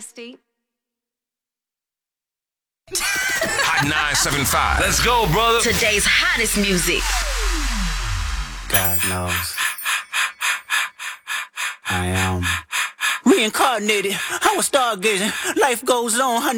Bestie. Hot 975. Let's go, brother. Today's hottest music. God knows. I am reincarnated. I was stargazing. Life goes on, honey.